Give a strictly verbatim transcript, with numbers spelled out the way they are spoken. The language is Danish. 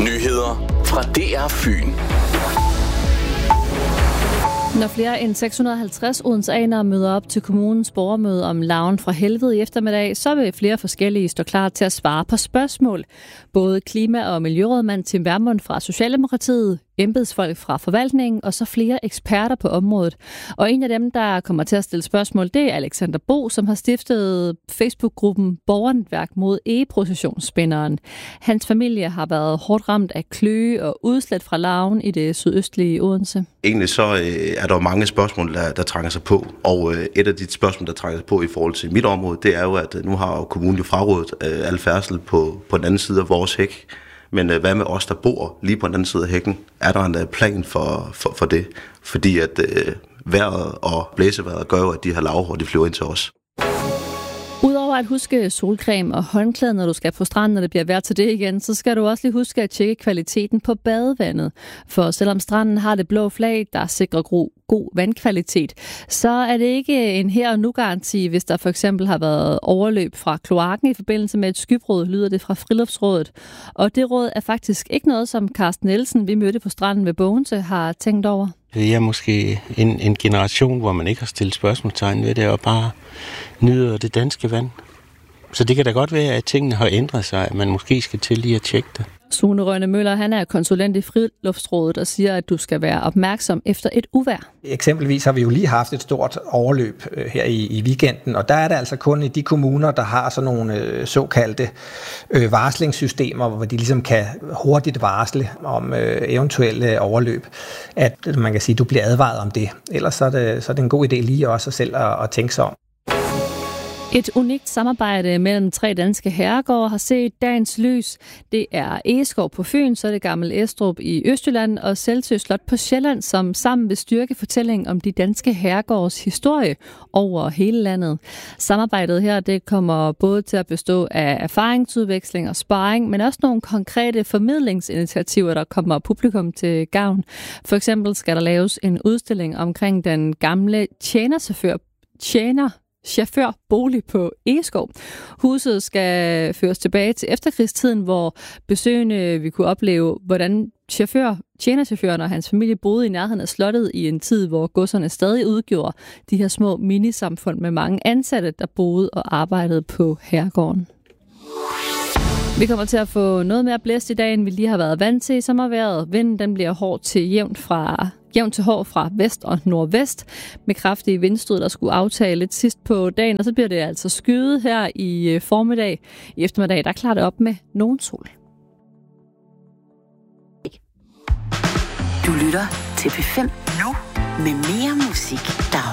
Nyheder fra D R Fyn. Når flere end seks hundrede og halvtreds odenseanere møder op til kommunens borgermøde om larven fra helvede i eftermiddag, så vil flere forskellige stå klar til at svare på spørgsmål. Både klima- og miljørådmand Tim Vermund fra Socialdemokratiet, embedsfolk fra forvaltningen og så flere eksperter på området. Og en af dem, der kommer til at stille spørgsmål, det er Alexander Bo, som har stiftet Facebook-gruppen Borgernetværk mod egeprocessionsspænderen. Hans familie har været hårdt ramt af kløe og udslæt fra larven i det sydøstlige Odense. Egentlig så øh, er der mange spørgsmål, der, der trænger sig på, og øh, et af de spørgsmål, der trænger sig på i forhold til mit område, det er jo, at nu har kommunen jo frarådet øh, al færdsel på, på den anden side af vores hæk. Men øh, hvad med os, der bor lige på den anden side af hækken? Er der en øh, plan for, for, for det? Fordi at øh, vejret og blæsevejret gør jo, at de her lavhår, de flyver ind til os. Udover at huske solcreme og håndklæde, når du skal på stranden, når det bliver vejr til det igen, så skal du også lige huske at tjekke kvaliteten på badevandet. For selvom stranden har det blå flag, der sikrer god vandkvalitet, så er det ikke en her og nu garanti, hvis der for eksempel har været overløb fra kloakken i forbindelse med et skybrud, lyder det fra Friluftsrådet. Og det råd er faktisk ikke noget, som Carsten Nielsen, vi mødte på stranden ved Bogense, har tænkt over. Det er måske en, en generation, hvor man ikke har stillet spørgsmålstegn ved det, og bare nyder det danske vand. Så det kan da godt være, at tingene har ændret sig, at man måske skal til lige at tjekke det. Sune Rønne Møller, han er konsulent i Friluftsrådet og siger, at du skal være opmærksom efter et uvejr. Eksempelvis har vi jo lige haft et stort overløb her i, i weekenden, og der er det altså kun i de kommuner, der har sådan nogle øh, såkaldte øh, varslingssystemer, hvor de ligesom kan hurtigt varsle om øh, eventuelle overløb, at man kan sige, at du bliver advaret om det. Ellers så er det, så er det en god idé lige også selv at, at tænke sig om. Et unikt samarbejde mellem tre danske herregårde har set dagens lys. Det er Egeskov på Fyn, så er det Gammel Estrup i Østjylland og Selsø Slot på Sjælland, som sammen vil styrke fortællingen om de danske herregårds historie over hele landet. Samarbejdet her, det kommer både til at bestå af erfaringsudveksling og sparring, men også nogle konkrete formidlingsinitiativer, der kommer publikum til gavn. For eksempel skal der laves en udstilling omkring den gamle tjenerchauffør, tjener chaufførbolig på Egeskov. Huset skal føres tilbage til efterkrigstiden, hvor besøgende vi kunne opleve, hvordan chauffør, tjenerchaufføren og hans familie boede i nærheden af slottet i en tid, hvor godserne stadig udgjorde de her små minisamfund med mange ansatte, der boede og arbejdede på herregården. Vi kommer til at få noget mere blæst i dag, end vi lige har været vant til i sommervejret. Vinden den bliver hård til jævnt fra jævn til hård fra vest og nordvest, med kraftige vindstød, der skulle aftage lidt sidst på dagen, og så bliver det altså skyet her i formiddag. I eftermiddag, der klarer det op med nogen sol. Du lytter til P fem nu med mere musik, der